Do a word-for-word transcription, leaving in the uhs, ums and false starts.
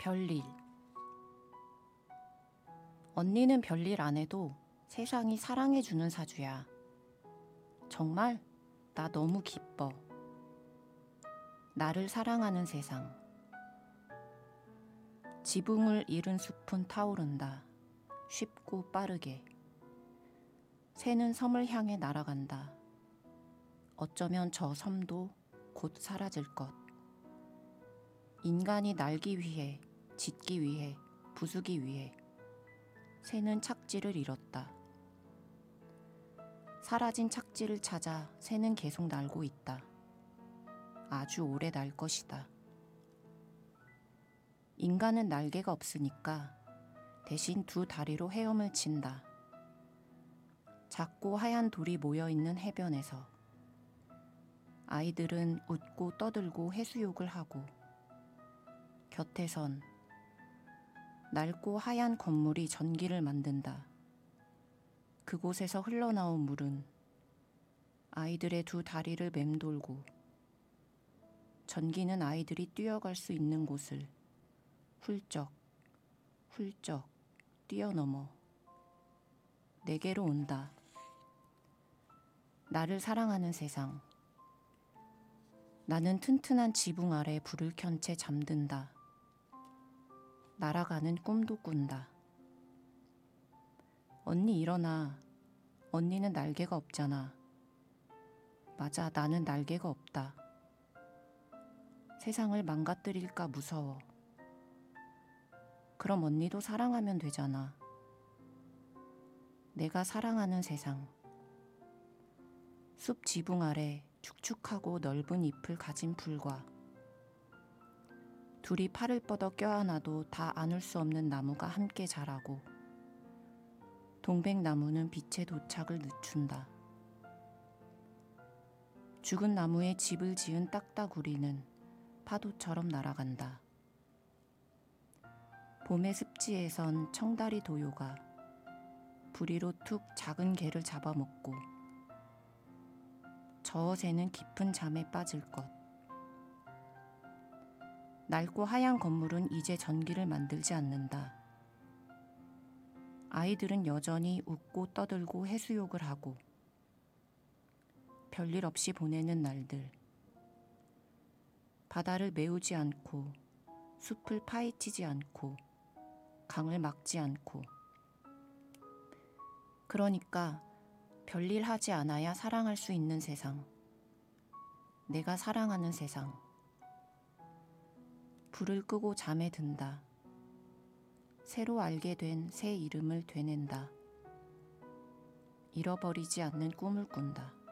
별일. 언니는 별일 안 해도 세상이 사랑해주는 사주야. 정말 나 너무 기뻐. 나를 사랑하는 세상. 지붕을 잃은 숲은 타오른다. 쉽고 빠르게. 새는 섬을 향해 날아간다. 어쩌면 저 섬도 곧 사라질 것. 인간이 날기 위해, 짖기 위해, 부수기 위해 새는 착지를 잃었다. 사라진 착지를 찾아 새는 계속 날고 있다. 아주 오래 날 것이다. 인간은 날개가 없으니까 대신 두 다리로 헤엄을 친다. 작고 하얀 돌이 모여있는 해변에서 아이들은 웃고 떠들고 해수욕을 하고 곁에선 낡고 하얀 건물이 전기를 만든다. 그곳에서 흘러나온 물은 아이들의 두 다리를 맴돌고 전기는 아이들이 뛰어갈 수 있는 곳을 훌쩍 훌쩍 뛰어넘어 내게로 온다. 나를 사랑하는 세상. 나는 튼튼한 지붕 아래 불을 켠 채 잠든다. 날아가는 꿈도 꾼다. 언니 일어나. 언니는 날개가 없잖아. 맞아, 나는 날개가 없다. 세상을 망가뜨릴까 무서워. 그럼 언니도 사랑하면 되잖아. 내가 사랑하는 세상. 숲 지붕 아래 축축하고 넓은 잎을 가진 풀과 둘이 팔을 뻗어 껴안아도 다 안을 수 없는 나무가 함께 자라고 동백나무는 빛의 도착을 늦춘다. 죽은 나무에 집을 지은 딱따구리는 파도처럼 날아간다. 봄의 습지에선 청다리 도요가 부리로 툭 작은 개를 잡아먹고 저어새는 깊은 잠에 빠질 것. 낡고 하얀 건물은 이제 전기를 만들지 않는다. 아이들은 여전히 웃고 떠들고 해수욕을 하고 별일 없이 보내는 날들. 바다를 메우지 않고 숲을 파헤치지 않고 강을 막지 않고 그러니까 별일 하지 않아야 사랑할 수 있는 세상. 내가 사랑하는 세상. 불을 끄고 잠에 든다. 새로 알게 된 새 이름을 되낸다. 잃어버리지 않는 꿈을 꾼다.